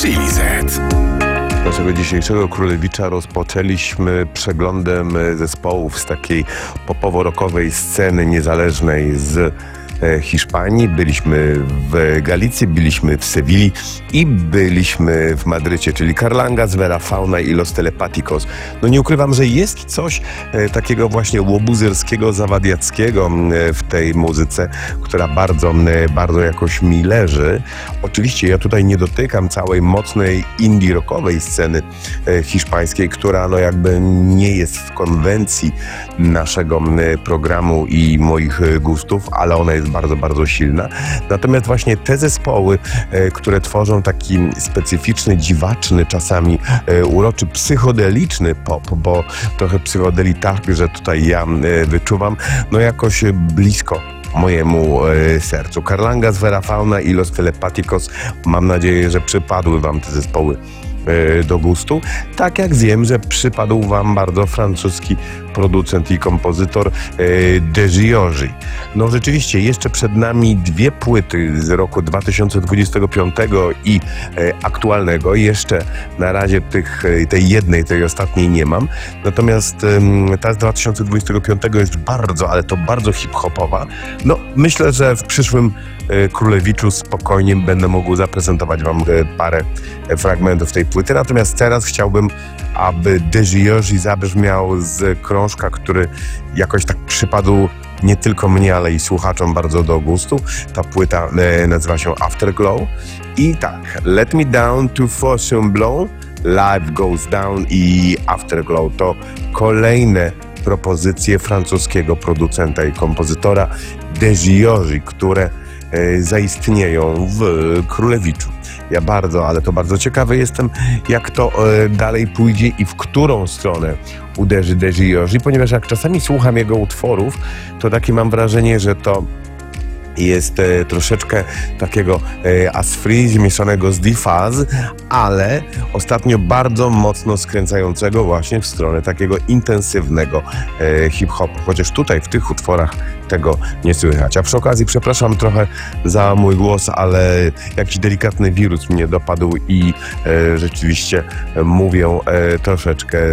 Chili Z. Naszego dzisiejszego Królewicza rozpoczęliśmy przeglądem zespołów z takiej popowo-rockowej sceny niezależnej z Hiszpanii. Byliśmy w Galicji, byliśmy w Sewilli i byliśmy w Madrycie, czyli Carlangas, Vera Fauna i Los Telepaticos. No nie ukrywam, że jest coś takiego właśnie łobuzerskiego, zawadiackiego w tej muzyce, która bardzo jakoś mi leży. Oczywiście ja tutaj nie dotykam całej mocnej indie rockowej sceny hiszpańskiej, która no jakby nie jest w konwencji naszego programu i moich gustów, ale ona jest bardzo silna. Natomiast właśnie te zespoły, które tworzą taki specyficzny, dziwaczny, czasami uroczy, psychodeliczny pop, bo trochę psychodeli także tutaj ja wyczuwam, no jakoś blisko mojemu sercu. Carlangas, Vera Fauna i Los Telepaticos. Mam nadzieję, że przypadły wam te zespoły do gustu. Tak jak wiem, że przypadł wam bardzo francuski producent i kompozytor De Giorgi. No rzeczywiście, jeszcze przed nami dwie płyty z roku 2025 i aktualnego. Jeszcze na razie tej ostatniej nie mam. Natomiast ta z 2025 jest bardzo hip-hopowa. No myślę, że w przyszłym Królewiczu spokojnie będę mógł zaprezentować wam parę fragmentów tej płyty. Natomiast teraz chciałbym, aby De Giorgi zabrzmiał z krążka, który jakoś tak przypadł nie tylko mnie, ale i słuchaczom bardzo do gustu. Ta płyta nazywa się Afterglow. I tak, Let Me Down to Fortune Blow, Life Goes Down i Afterglow to kolejne propozycje francuskiego producenta i kompozytora De Giorgi, które zaistnieją w Królewiczu. Ja bardzo ciekawy jestem, jak to dalej pójdzie i w którą stronę uderzy De Giorgi, ponieważ jak czasami słucham jego utworów, to takie mam wrażenie, że to jest troszeczkę takiego as-free zmieszanego z D-Fuzz, ale ostatnio bardzo mocno skręcającego właśnie w stronę takiego intensywnego hip-hopu, chociaż tutaj w tych utworach tego nie słychać. A przy okazji przepraszam trochę za mój głos, ale jakiś delikatny wirus mnie dopadł i rzeczywiście mówię troszeczkę